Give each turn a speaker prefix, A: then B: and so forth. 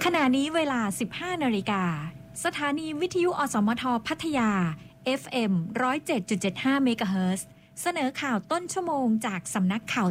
A: ขณะนี้เวลา 15 นาฬิกาสถานีวิทยุอสมทพัทยา FM 107.75 เมกะเฮิรตซ์เสนอข่าวต้นชั่วโมงจากสำนักข่าว